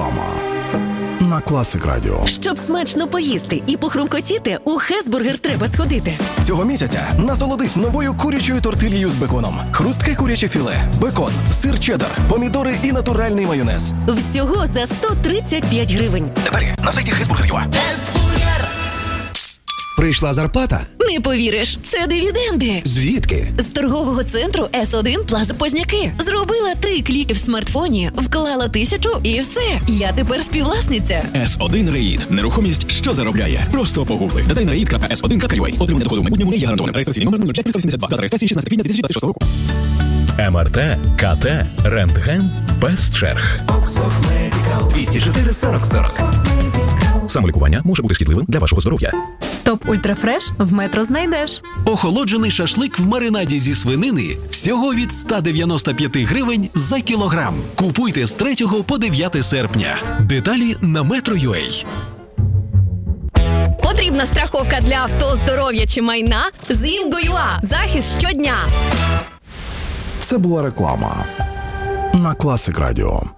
реклама на Класик Радіо. Щоб смачно поїсти і похрумкотіти, у Хесбургер треба сходити. Цього місяця насолодись новою курячою тортильєю з беконом. Хрустке куряче філе, бекон, сир чеддер, помідори і натуральний майонез. Всього за 135 гривень. Тепер на сайті Хесбургер.ua. Хесбургер! Прийшла зарплата? Не повіриш, це дивіденди. Звідки? З торгового центру С1 Плаза Позняки. Зробила 3 кліки в смартфоні, вклала 1000 і все. Я тепер співвласниця. С1 Реїд. Нерухомість, що заробляє. Просто погугли. Детальна reid.s1.ua. Отримання доходу в майбутньому не є гарантованим. Реєстраційний номер 05582. Дата реєстрації 16 квітня 2026 року. МРТ, КТ, рентген без черг. 204 40 40. Самолікування може бути шкідливим для вашого здоров'я. Топ Ультрафреш в Метро знайдеш. Охолоджений шашлик в маринаді зі свинини всього від 195 гривень за кілограм. Купуйте з 3 по 9 серпня. Деталі на Metro.ua. Потрібна страховка для авто, здоров'я чи майна? З Інго.ua. Захист щодня. Це була реклама на Класик Радіо.